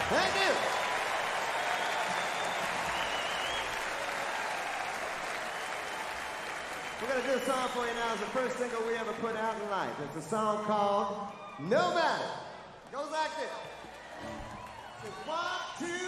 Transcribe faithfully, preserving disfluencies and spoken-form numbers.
Thank you. We're going to do a song for you now. It's the first single we ever put out in life. It's a song called No Matter. It goes like this. It's one, two,